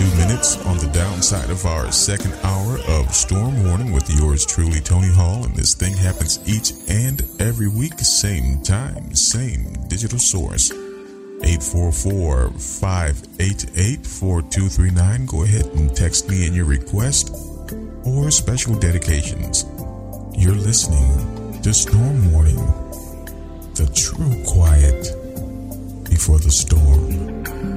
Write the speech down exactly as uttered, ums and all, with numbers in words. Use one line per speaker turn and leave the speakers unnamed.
two minutes on the downside of our second hour of Storm Warning with yours truly, Tony Hall. And this thing happens each and every week, same time, same digital source. eight four four, five eight eight, four two three nine. Go ahead and text me in your request or special dedications. You're listening to Storm Warning, the true quiet before the storm.